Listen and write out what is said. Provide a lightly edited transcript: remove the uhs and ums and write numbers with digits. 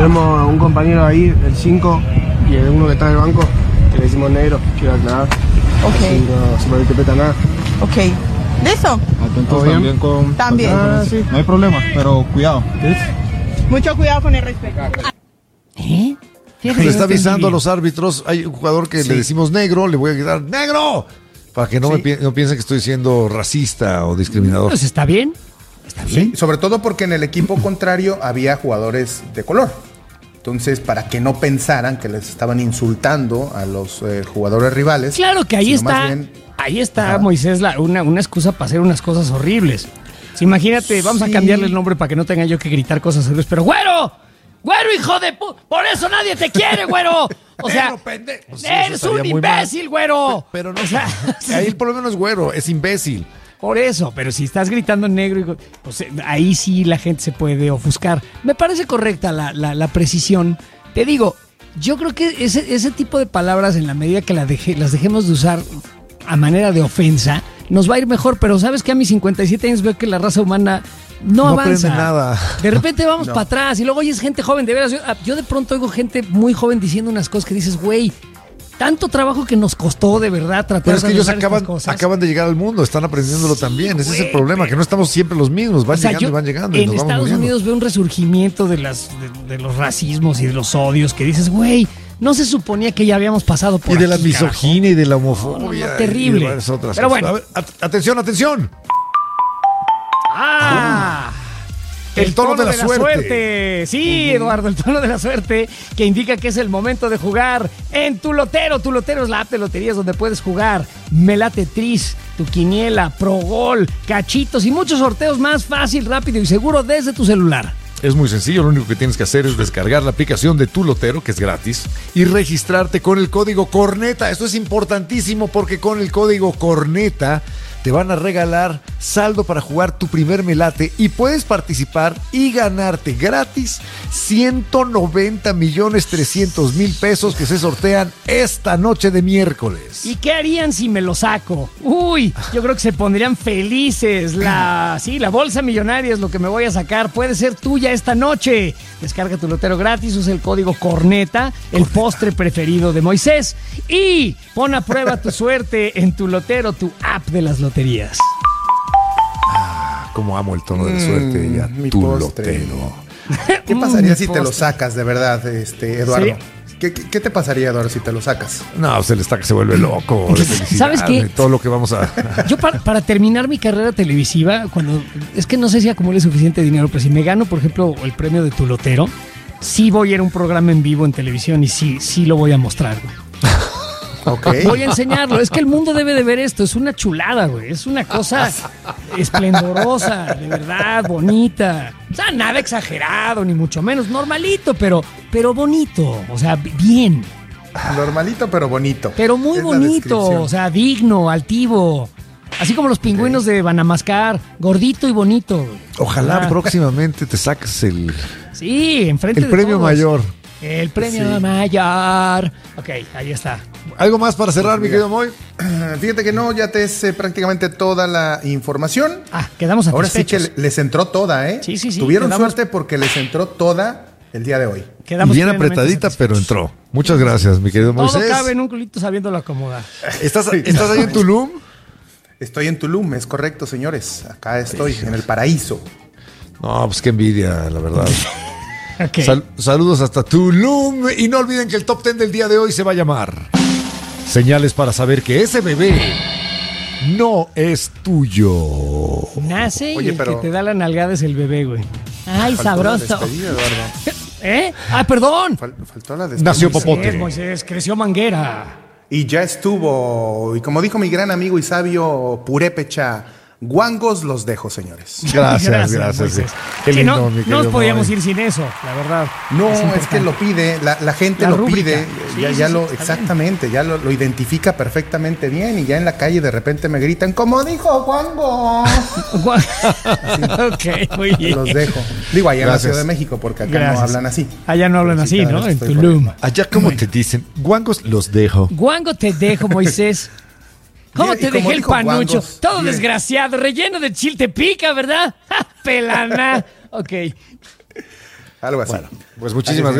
Tenemos un compañero ahí, el 5, y el uno que está en el banco, que le decimos negro, que va a aclarar. Ok. Así no se malinterpreta nada. Ok. ¿Listo? Atentos también con... También. Sí. No hay problema, pero cuidado. Mucho cuidado con el respeto. ¿Eh? Le está avisando a los árbitros. Hay un jugador que le decimos negro, le voy a gritar ¡negro! Para que no piensen que estoy siendo racista o discriminador. Pues está bien. Está bien. Sí, sobre todo porque en el equipo contrario había jugadores de color. Entonces, para que no pensaran que les estaban insultando a los jugadores rivales. Claro que ahí sino está. más bien, Ahí está, Moisés, una excusa para hacer unas cosas horribles. Sí, imagínate, vamos a cambiarle el nombre para que no tenga yo que gritar cosas horribles. Pero, ¡güero! ¡Güero, hijo de por eso nadie te quiere, güero! O sea, Pues sí, eres un imbécil, güero. Pero no, o sea, ahí el problema no es güero, es imbécil. por eso, pero si estás gritando negro, pues ahí sí la gente se puede ofuscar. Me parece correcta la precisión. Te digo, yo creo que ese tipo de palabras, en la medida que las dejemos de usar a manera de ofensa, nos va a ir mejor. Pero sabes que a mis 57 años veo que la raza humana no avanza. aprende nada. De repente vamos para atrás y luego oyes gente joven. De veras, yo de pronto oigo gente muy joven diciendo unas cosas que dices, güey, tanto trabajo que nos costó de verdad tratar Pero es que de ellos arreglar estas cosas. acaban de llegar al mundo, están aprendiéndolo también. Ese es el güey, problema, que no estamos siempre los mismos, van O sea, llegando yo y van llegando. Y en nos vamos Estados muriendo. Unidos veo un resurgimiento de los racismos y de los odios que dices, güey, no se suponía que ya habíamos pasado por Y de la aquí, misoginia y de la No, homofobia. no, terrible. Y de varias otras Pero cosas. bueno. A ver, atención, atención. ¡Ah! El tono de la suerte. Sí, Eduardo, el tono de la suerte, que indica que es el momento de jugar en Tu Lotero. Tu Lotero es la app de loterías donde puedes jugar Melate Tris, Tu Quiniela, Pro Gol, Cachitos y muchos sorteos más fácil, rápido y seguro desde tu celular. Es muy sencillo, lo único que tienes que hacer es descargar la aplicación de Tu Lotero, que es gratis, y registrarte con el código CORNETA. Esto es importantísimo porque con el código CORNETA te van a regalar saldo para jugar tu primer melate y puedes participar y ganarte gratis 190,300,000 pesos que se sortean esta noche de miércoles. ¿Y qué harían si me lo saco? Uy, yo creo que se pondrían felices. La bolsa millonaria es lo que me voy a sacar. Puede ser tuya esta noche. Descarga Tu Lotero gratis, usa el código CORNETA, el postre preferido de Moisés. Y pon a prueba tu suerte en Tu Lotero, tu app de las loterías. Como amo el tono de la suerte, ya mi Tu postre. Lotero. ¿Qué pasaría si te lo postre. sacas de verdad, Eduardo? Sí. ¿Qué te pasaría, Eduardo, si te lo sacas? No, se le está que se vuelve loco. De felicidad, ¿Sabes qué? de todo lo que vamos a... Yo para terminar mi carrera televisiva, es que no sé si acumule suficiente dinero, pero si me gano, por ejemplo, el premio de Tu Lotero, sí voy a ir a un programa en vivo en televisión y sí lo voy a mostrar, güey. Ok. Voy a enseñarlo. Es que el mundo debe de ver esto. Es una chulada, güey. Es una cosa esplendorosa, de verdad, bonita. O sea, nada exagerado, ni mucho menos. Normalito, pero bonito. O sea, bien. Normalito, pero bonito. Pero muy Es la bonito. descripción. O sea, digno, altivo. Así como los pingüinos de Banamascar. Gordito y bonito. Ojalá Ah. próximamente te saques el Sí, enfrente de premio todos. mayor. El premio mayor. Ok, ahí está. ¿Algo más para cerrar, mi querido Moy? Fíjate que no, ya te es prácticamente toda la información. Ah, quedamos Ahora sí satisfechos. que les entró toda, ¿eh? Sí. Tuvieron quedamos- suerte porque les entró toda el día de hoy. quedamos Bien plenamente apretadita, pero satisfechos. entró. Muchas gracias, mi querido Todo Moisés. cabe en un culito sabiéndolo acomodar. ¿Estás ahí en Tulum? Estoy en Tulum, es correcto, señores. Acá estoy, en el paraíso. No, pues qué envidia, la verdad. Ok. Saludos hasta Tulum. Y no olviden que el top 10 del día de hoy se va a llamar Señales para saber que ese bebé no es tuyo. Nace Oye, y el pero- que te da la nalgada es el bebé, güey. Ay, Faltó la sabroso. despedida, Eduardo. ¿Eh? Ah, perdón. Faltó la despedida. Nació Popote. Moisés, creció manguera. Y ya estuvo. Y como dijo mi gran amigo y sabio Purépecha, guangos los dejo, señores. Gracias. Moisés. Qué Sí, lindo, no, mi no querido nos podíamos Moy. ir sin eso, la verdad. No, es importante. que lo pide, la gente La lo rúbrica. pide, Sí, ya sí, lo, está exactamente, ya lo identifica perfectamente bien y ya en la calle de repente me gritan, como dijo Guango. Ok, muy bien. Los dejo. Digo, allá en la Gracias. Ciudad de México, porque acá Gracias. no hablan así. Allá no hablan Pero sí, así, cada ¿no? vez En estoy por Tulum. acá. Allá, ¿cómo te dicen? Guangos los dejo. Guango te dejo, Moisés. ¿Cómo Bien, te y como dejé el dijo panucho? Guangos, Todo bien. desgraciado, relleno de chile te pica, ¿verdad? ¡Ja, pelana! Ok. Algo así. Bueno, pues muchísimas